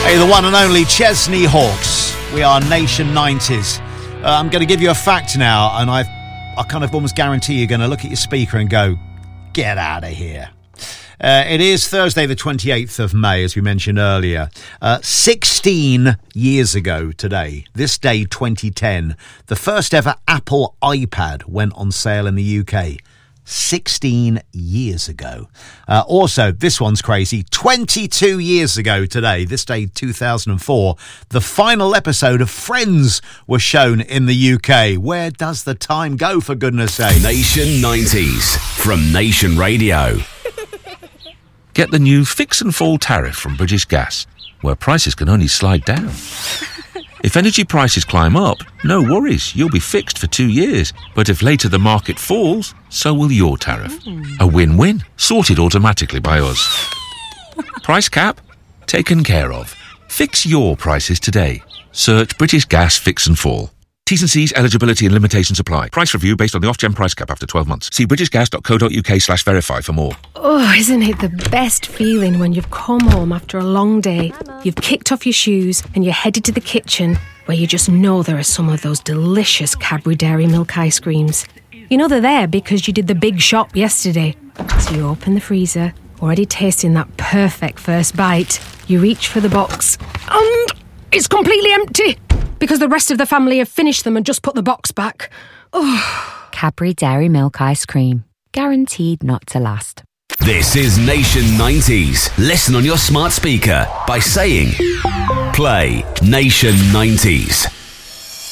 Hey, the one and only Chesney Hawkes. We are Nation 90s. I'm going to give you a fact now, and I kind of almost guarantee you're going to look at your speaker and go, get out of here. It is Thursday, the 28th of May, as we mentioned earlier. 16 years ago today, this day 2010, the first ever Apple iPad went on sale in the UK. 16 years ago. Also, this one's crazy. 22 years ago today, this day 2004, the final episode of Friends was shown in the UK. Where does the time go, for goodness sake? Nation 90s from Nation Radio. Get the new Fix and Fall tariff from British Gas, where prices can only slide down. If energy prices climb up, no worries, you'll be fixed for 2 years. But if later the market falls, so will your tariff. A win-win, sorted automatically by us. Price cap? Taken care of. Fix your prices today. Search British Gas Fix and Fall. T's and C's, eligibility and limitations apply. Price review based on the Ofgem price cap after 12 months. See britishgas.co.uk/verify for more. Oh, isn't it the best feeling when you've come home after a long day, you've kicked off your shoes and you're headed to the kitchen where you just know there are some of those delicious Cadbury Dairy Milk ice creams. You know they're there because you did the big shop yesterday. So you open the freezer, already tasting that perfect first bite. You reach for the box and it's completely empty because the rest of the family have finished them and just put the box back. Oh. Cadbury Dairy Milk Ice Cream. Guaranteed not to last. This is Nation 90s. Listen on your smart speaker by saying, play Nation 90s.